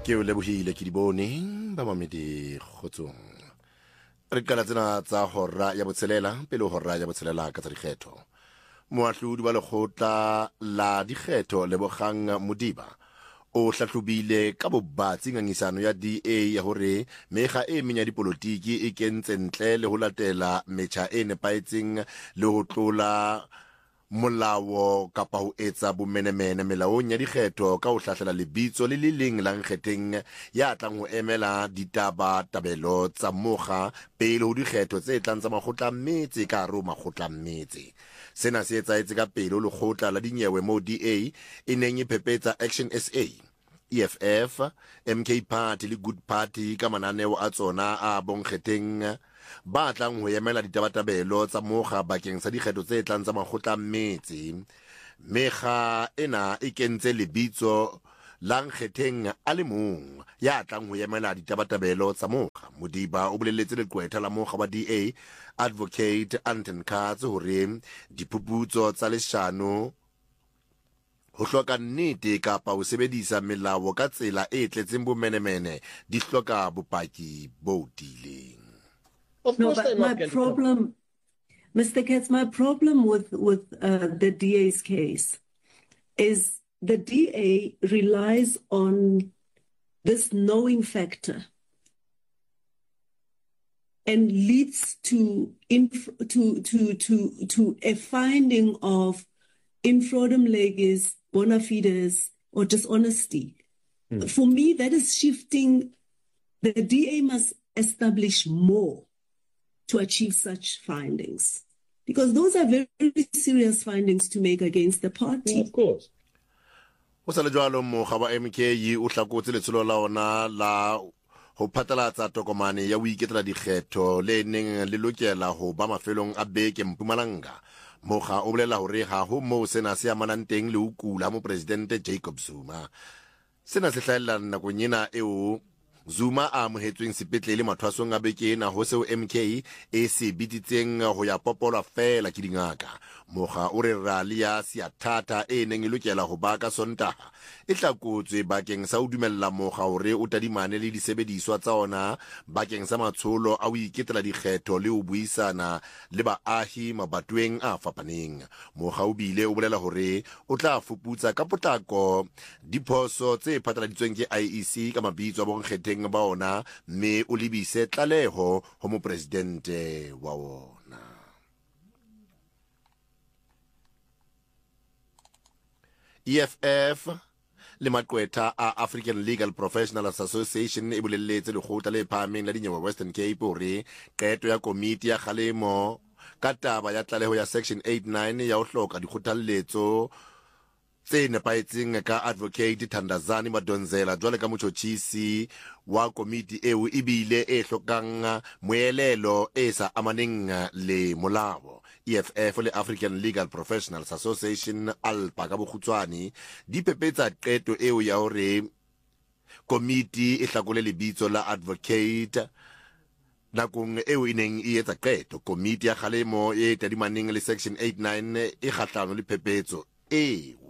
ke o lebohile ke di bone ba mamedi kgotsong re kala tsena tsa hora ya botshelela pele hora ya botshelela ka tsa dikgetho moahlodi wa lekgotla la dikgetho Lebogang Modiba o hlahlobile ka bobatsi ngangisano ya DA ya hore mekga e menya dipolotiki e kentse ntle le ho latela metjha e nepaetseng le ho tlola molao kapa ho etsa bomenemene melaong ya dikgetho ka ho hlahlela lebitso le leng la nkgetheng ya tlang ho emela ditaba tabelo tsa mokga pele ho dikgetho tse tlang tsa makgotla metse ka hare ho makgotla metse. Sena se etsahetse ka pele ho lekgotla la dinyewe mo DA e neng e phepetsa Action SA, EFF, MK Party le Good Party ka mananeo a tsona a bonkgetheng ba tlang ho emela ditabatabelo tsa mokga bakeng sa dikgetho tse tlang tsa makgotla metse. Mekga ena e kentse lebitso la nkgetheng a le mong ya tlang ho emela ditabatabelo tsa mokga. Modiba o bolelletse leqwetha la mokga wa DA Advocate Anton Katz hore diphuputso tsa leshano ho hloka nnete kapa ho sebedisa melao ka tsela e tletseng bomenemene di hloka bopaki bo tiileng. No, but my problem, Mr. Katz, my problem with the DA's case is the DA relies on this knowing factor and leads to a finding of infraudum legis, bona fides, or dishonesty. For me, that is shifting. The DA must establish more to achieve such findings, because those are very, very serious findings to make against the party. Of course. O sa le jwalo mokga wa MK o hlakotse letsholo la ona la ho phatlalatsa tokomane ya ho iketela dikgetho le neng le lokela ho ba mafelong a beke Mpumalanga. Mokga o bolela hore ha ho mo sena se amanang teng le ho kula mo presidente Jacob Zuma. Sena se hlahella nakong ena eo Zuma a amohetsweng sepetlele mathwasong a beke ena ho seo MK e se biditseng ho ya popolwa fela ke dingaka. Mokga o re rali ya Siathata e neng e lokela ho ba ka Sontaha e hlakotswe bakeng sa ho dumella mokga hore o tadimane le disebediswa tsa ona bakeng sa matsholo a ho iketela dikgetho le ho buisana le baahi mabatoweng a fapaneng. Mokga o bile o bolela hore o tla fuputsa ka potlako diphoso tse phatlaladitsweng ke IEC ka mabitso a bonkgetheng ba ona mme o lebise tlaleho ho mopresidente wa ona. EFF le maqwetha a African Legal Professionals Association e bolelletse lekgotla le phahameng la dinyewe Western Cape hore qeto ya komiti ya kgalemo ka taba ya tlaleho ya Section 89 ya ho hloka dikgothaletso tse nepaetseng ka Advocate Thandazani Madonzela jwale ka motjhotjhisi wa komiti eo ebile e hlokang moelelo e sa amaneng le molao. EFF le African Legal Professionals Association ALPA ka bokgutswane di phepetsa qeto eo ya hore komiti e hlakole lebitso la Advocate nakong eo e neng e etsa qeto. Komiti ya kgalemo e tadimaneng le Section 89 e kgahlano le phepetso eo.